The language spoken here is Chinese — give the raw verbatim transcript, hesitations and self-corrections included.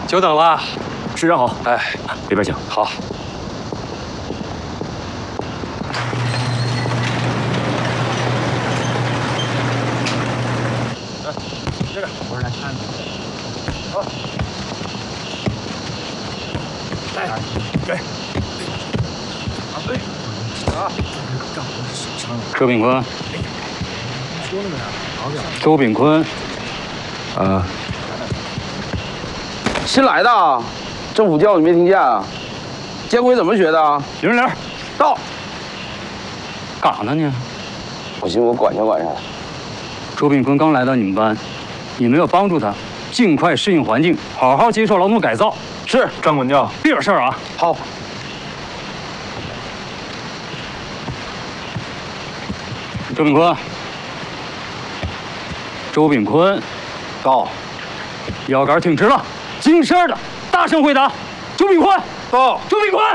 久等了。 师长好。 哎， 里边请。 好。 来，这个我是来看的。好。来，给。啊，对。啊。 周炳坤。 说了没有？好点。 周炳坤。 啊。 新来的，政府叫你没听见啊？监规怎么学的？ 刘仁良， 到。 干啥呢你？ 不行，我管教管教他。 周炳坤刚来到你们班，你们要帮助他尽快适应环境，好好接受劳动改造。 是， 张管教， 别惹事儿啊！ 好。 周炳坤，周炳坤， 到。 腰杆挺直了。 精神的，大声回答。周炳坤， 到。 周炳坤。